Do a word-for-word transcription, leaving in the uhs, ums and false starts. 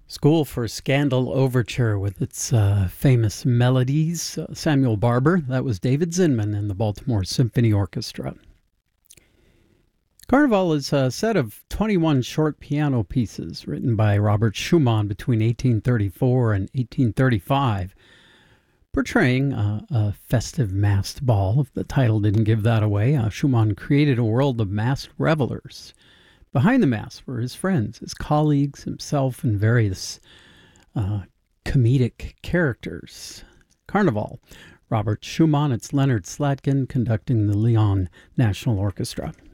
School for Scandal Overture with its uh, famous melodies. Uh, Samuel Barber, that was David Zinman and the Baltimore Symphony Orchestra. Carnival is a set of twenty-one short piano pieces written by Robert Schumann between eighteen thirty-four and eighteen thirty-five, portraying uh, a festive masked ball. If the title didn't give that away, uh, Schumann created a world of masked revelers. Behind the mask were his friends, his colleagues, himself, and various uh, comedic characters. Carnival. Robert Schumann, it's Leonard Slatkin conducting the Lyon National Orchestra.